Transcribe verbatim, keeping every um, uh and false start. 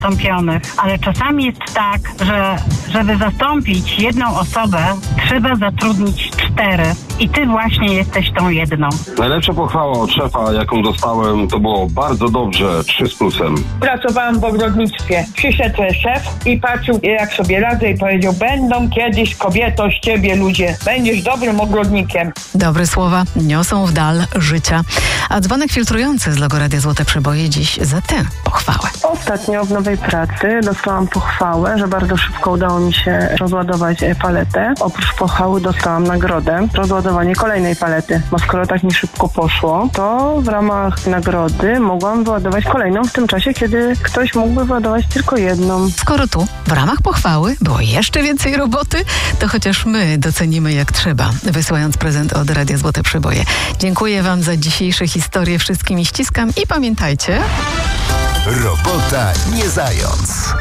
zastąpionych, ale czasami jest tak, że żeby zastąpić jedną osobę, trzeba zatrudnić cztery. I ty właśnie jesteś tą jedną. Najlepsza pochwała od szefa, jaką dostałem, to było bardzo dobrze, trzy z plusem. Pracowałam w ogrodnictwie. Przyszedł szef i patrzył, jak sobie radzę i powiedział, będą kiedyś kobieto z ciebie ludzie. Będziesz dobrym ogrodnikiem. Dobre słowa niosą w dal życia. A dzwonek filtrujący z logo Radia Złote Przeboje dziś za tę pochwałę. Ostatnio w nowej pracy dostałam pochwałę, że bardzo szybko udało mi się rozładować paletę. Oprócz pochwały dostałam nagrodę. Rozładowanie kolejnej palety, bo skoro tak mi szybko poszło, to w ramach nagrody mogłam wyładować kolejną w tym czasie, kiedy ktoś mógłby wyładować tylko jedną. Skoro tu w ramach pochwały było jeszcze więcej roboty, to chociaż my docenimy jak trzeba, wysyłając prezent od Radia Złote Przeboje. Dziękuję wam za dzisiejsze historie, wszystkimi ściskam i pamiętajcie... Robota nie zając.